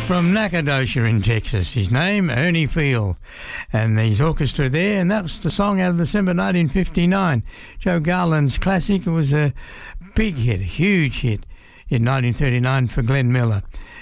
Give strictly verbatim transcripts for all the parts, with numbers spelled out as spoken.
From Nacogdoches in Texas, his name, Ernie Field, and his orchestra there, and that was the song out of December nineteen fifty-nine. Joe Garland's classic. It was a big hit, a huge hit in nineteen thirty-nine for Glenn Miller,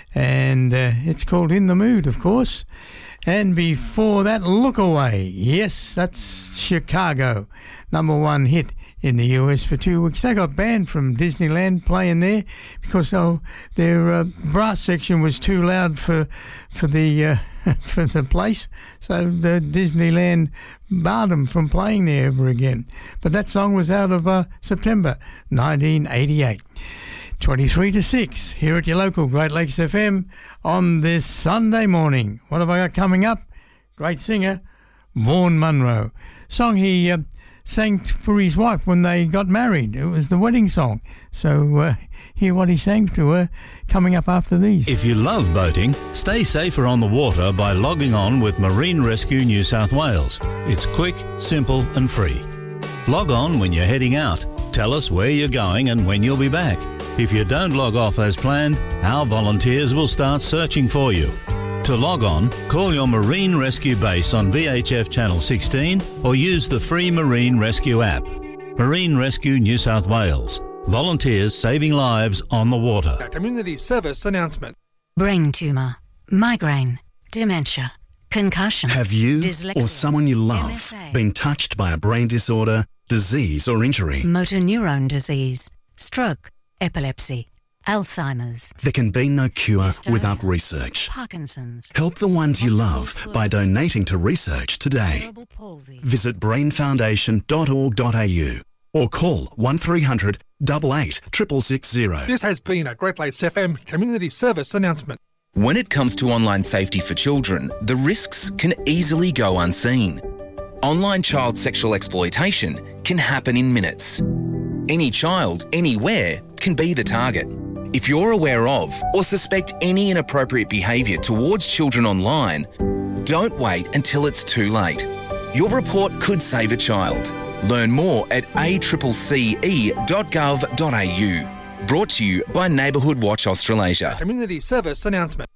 and uh, it's called In the Mood, of course. And before that, Look Away. Yes, that's Chicago, number one hit in the U S for two weeks. They got banned from Disneyland playing there because oh, their uh, brass section was too loud for for the uh, for the place. So the Disneyland barred them from playing there ever again. But that song was out of uh, September nineteen eighty-eight. twenty-three to six here at your local Great Lakes F M on this Sunday morning. What have I got coming up? Great singer, Vaughan Monroe. Song he uh, sang for his wife when they got married. It was the wedding song. So uh, hear what he sang to her coming up after these. If you love boating, stay safer on the water by logging on with Marine Rescue New South Wales. It's quick, simple and free. Log on when you're heading out. Tell us where you're going and when you'll be back. If you don't log off as planned, our volunteers will start searching for you. To log on, call your Marine Rescue base on V H F Channel sixteen or use the free Marine Rescue app. Marine Rescue New South Wales. Volunteers saving lives on the water. A community service announcement. Brain tumour, migraine, dementia, concussion. Have you dyslexia, or someone you love M S A, been touched by a brain disorder, disease or injury? motor neurone disease, stroke, epilepsy, Alzheimer's. There can be no cure Dystonia, without research. Parkinson's. Help the ones you love multiple by sclerosis, donating to research today. cerebral palsy. Visit brain foundation dot org dot a u or call one three hundred, eight eight, six six six zero. This has been a Great Lakes F M community service announcement. When it comes to online safety for children, the risks can easily go unseen. Online child sexual exploitation can happen in minutes. Any child, anywhere, can be the target. If you're aware of or suspect any inappropriate behaviour towards children online, don't wait until it's too late. Your report could save a child. Learn more at a c c e dot gov dot a u. Brought to you by Neighbourhood Watch Australasia. Community service announcement.